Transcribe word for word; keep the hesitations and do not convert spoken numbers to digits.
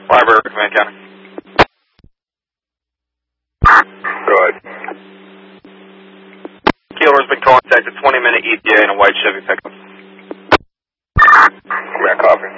Library, Command County. Go ahead. Keeler's been contacted, twenty minute E T A in a white Chevy pickup. Yeah, copy.